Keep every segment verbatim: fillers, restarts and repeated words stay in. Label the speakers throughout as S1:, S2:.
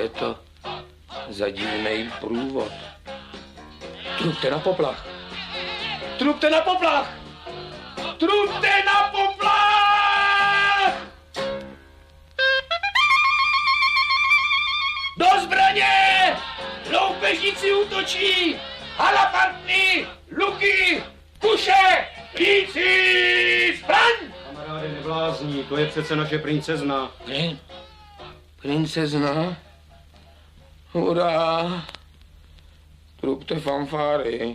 S1: je to za divnej průvod? Trupte na poplach! Trupte na poplach! Trupte na poplach! Do zbraně! Loupežníci útočí! Halapantny! Luky! Kuše! Líci! Zbraň!
S2: Kamaráde, neblázní, to je přece naše princezna.
S1: Prin... Princezna? Hurá! Trupte fanfáry.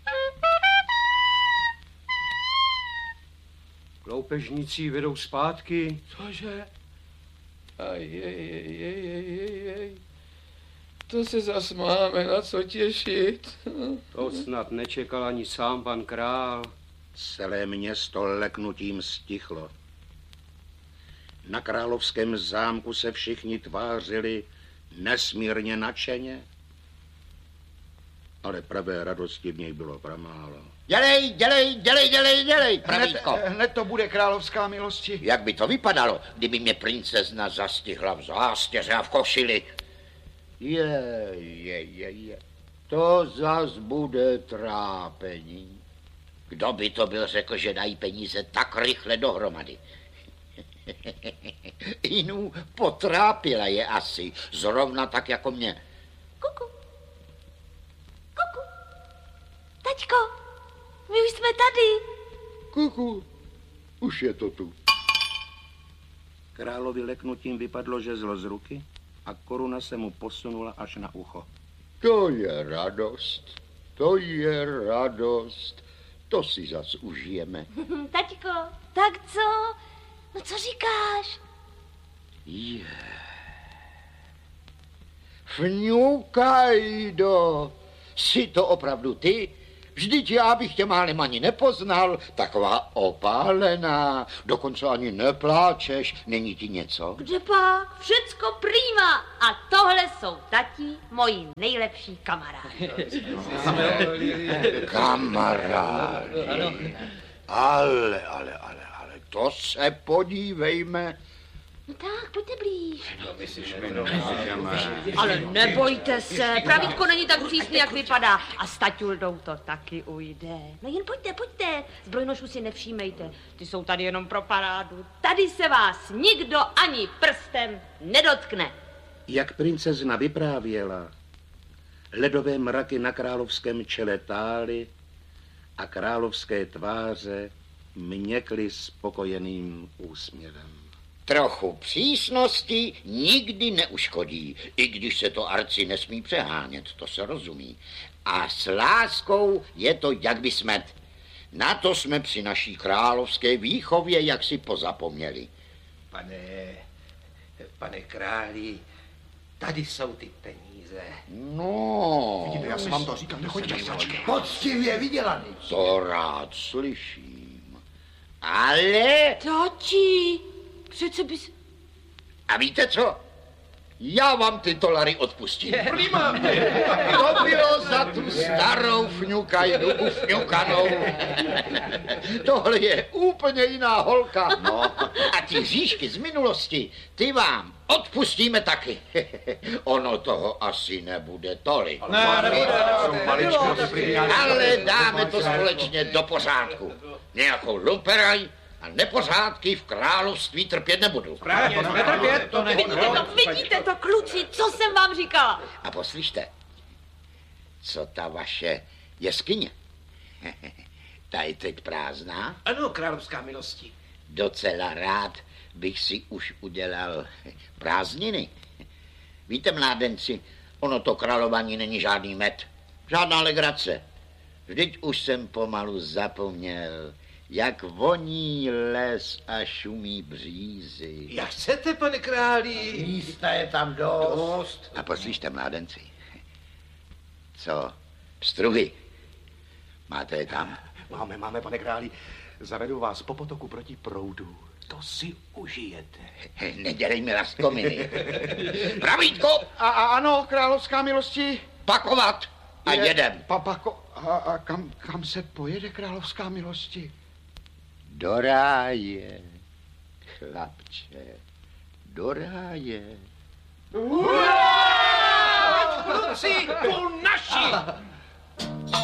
S2: Loupežníci vedou zpátky.
S1: Cože? Aj, jej, jej, jej, jej, jej. To se zas máme na co těšit.
S2: To snad nečekal ani sám pan král.
S3: Celé město leknutím stichlo. Na královském zámku se všichni tvářili nesmírně nadšeně, ale pravé radosti v něj bylo pramálo.
S4: Dělej, dělej, dělej, dělej, dělej, pravítko.
S5: Hned, hned to bude královská milosti.
S4: Jak by to vypadalo, kdyby mě princezna zastihla v zástěře a v košili? Je, je, je, je. To zas bude trápení. Kdo by to byl řekl, že dají peníze tak rychle dohromady? Inu potrápila je asi, zrovna tak jako mě.
S6: Kuku. Kuku. Taťko, my už jsme tady.
S3: Kuku, už je to tu. Královi leknutím vypadlo žezlo z ruky a koruna se mu posunula až na ucho. To je radost, to je radost. To si zas užijeme.
S6: Taťko, tak co? No co říkáš?
S3: Je. Fňukajdo, jsi to opravdu ty? Vždyť já bych tě málem ani nepoznal, taková opálená, dokonce ani nepláčeš, není ti něco?
S6: Kde pak? Všecko prýma. A tohle jsou tati, moji nejlepší kamarádi.
S3: Kamarádi. Ale, ale, ale, ale, to se podívejme.
S6: No tak, pojďte blíž.
S3: No, myslíš, no,
S6: ale nebojte se, pravítko není tak přísný, jak vypadá. A s taťuldou to taky ujde. No jen pojďte, pojďte. Zbrojnošů si nevšímejte. Ty jsou tady jenom pro parádu. Tady se vás nikdo ani prstem nedotkne.
S3: Jak princezna vyprávěla, ledové mraky na královském čele tály a královské tváře měkly spokojeným úsměvem.
S4: Trochu přísnosti nikdy neuškodí, i když se to arci nesmí přehánět, to se rozumí. A s láskou je to jak by smet. Na to jsme při naší královské výchově jaksi pozapomněli.
S1: Pane, pane králi, tady jsou ty peníze.
S4: No.
S5: Vidíte, já jsem vám to říkal, nechoďte sačky.
S1: Poctivě vydělaný.
S4: To rád slyším. Ale...
S6: Tati, přece bys...
S4: A víte co? Já vám ty dolary odpustím.
S1: Prima.
S4: To bylo za tu starou fňukajdu ufňukanou. Tohle je úplně jiná holka. No. A ty říšky z minulosti, ty vám odpustíme taky. Ono toho asi nebude tolik.
S5: Ne, nebude,
S4: Ale dáme to společně do pořádku. Nějakou lumperaj a nepořádky v království trpět nebudu.
S1: Netrpět, to
S6: Vidíte to, vidíte to, kluci, co jsem vám říkala?
S4: A poslyšte, co ta vaše jeskyně? Ta je teď prázdná?
S1: Ano, královská milosti.
S4: Docela rád bych si už udělal prázdniny. Víte, mládenci, ono to králování není žádný med, žádná legrace. Vždyť už jsem pomalu zapomněl, jak voní les a šumí břízy.
S1: Jak chcete, pane králi?
S4: Místa je tam dost. A poslyšte, mládenci, co pstruhy? Máte je tam?
S5: Máme, máme, pane králi. Zavedu vás po potoku proti proudu.
S1: To si užijete.
S4: Nedělej mi lastkominy. Pravítko!
S5: A, a ano, královská milosti.
S4: Pakovat a
S5: Je,
S4: jedem.
S5: Papako, a, a kam, kam se pojede královská milosti?
S4: Do ráje, chlapče, do ráje.
S7: Kluci, tu naši!